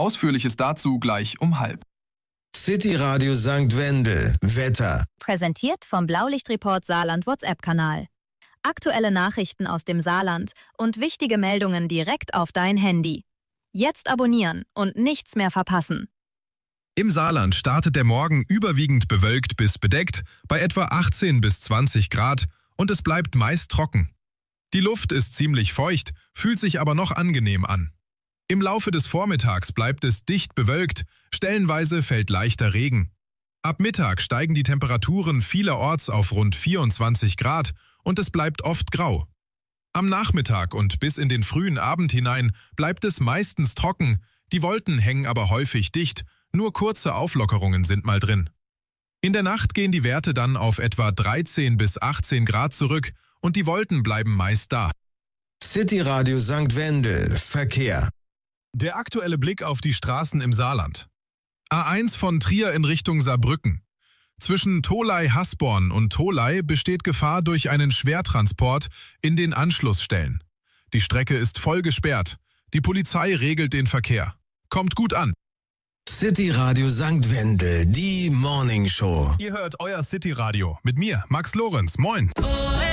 Ausführliches dazu gleich um 12:30. City Radio St. Wendel. Wetter. Präsentiert vom Blaulichtreport Saarland WhatsApp-Kanal. Aktuelle Nachrichten aus dem Saarland und wichtige Meldungen direkt auf dein Handy. Jetzt abonnieren und nichts mehr verpassen. Im Saarland startet der Morgen überwiegend bewölkt bis bedeckt, bei etwa 18 bis 20 Grad und es bleibt meist trocken. Die Luft ist ziemlich feucht, fühlt sich aber noch angenehm an. Im Laufe des Vormittags bleibt es dicht bewölkt, stellenweise fällt leichter Regen. Ab Mittag steigen die Temperaturen vielerorts auf rund 24 Grad und es bleibt oft grau. Am Nachmittag und bis in den frühen Abend hinein bleibt es meistens trocken, die Wolken hängen aber häufig dicht, nur kurze Auflockerungen sind mal drin. In der Nacht gehen die Werte dann auf etwa 13 bis 18 Grad zurück und die Wolken bleiben meist da. City Radio St. Wendel. Verkehr. Der aktuelle Blick auf die Straßen im Saarland. A1 von Trier in Richtung Saarbrücken. Zwischen Tholey-Hasborn und Tholey besteht Gefahr durch einen Schwertransport in den Anschlussstellen. Die Strecke ist voll gesperrt. Die Polizei regelt den Verkehr. Kommt gut an. City Radio St. Wendel, die Morning Show. Ihr hört euer City Radio mit mir, Max Lorenz. Moin.